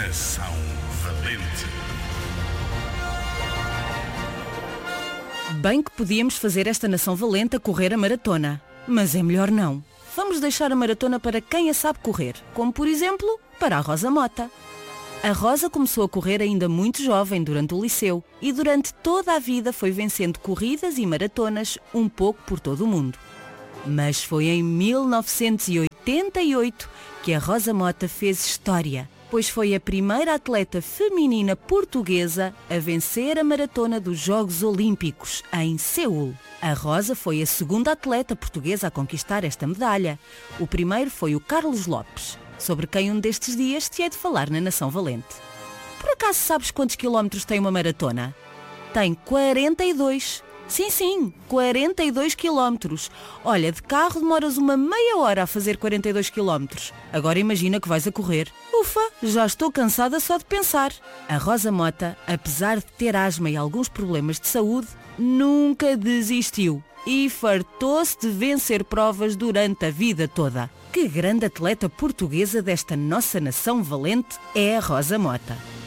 Nação Valente. Bem que podíamos fazer esta nação valente a correr a maratona, mas é melhor não. Vamos deixar a maratona para quem a sabe correr, como por exemplo, para a Rosa Mota. A Rosa começou a correr ainda muito jovem durante o liceu e durante toda a vida foi vencendo corridas e maratonas um pouco por todo o mundo. Mas foi em 1988 que a Rosa Mota fez história, pois foi a primeira atleta feminina portuguesa a vencer a maratona dos Jogos Olímpicos, em Seul. A Rosa foi a segunda atleta portuguesa a conquistar esta medalha. O primeiro foi o Carlos Lopes, sobre quem um destes dias te hei de falar na Nação Valente. Por acaso sabes quantos quilómetros tem uma maratona? Tem 42. Sim, 42 quilómetros. Olha, de carro demoras uma meia hora a fazer 42 quilómetros. Agora imagina que vais a correr. Ufa, já estou cansada só de pensar. A Rosa Mota, apesar de ter asma e alguns problemas de saúde, nunca desistiu e fartou-se de vencer provas durante a vida toda. Que grande atleta portuguesa desta nossa nação valente é a Rosa Mota.